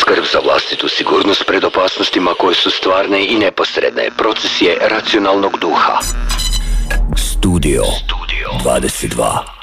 Skrb za vlastitu sigurnost pred opasnostima koje su stvarne i neposredne. Proces je racionalnog duha. Studio 22.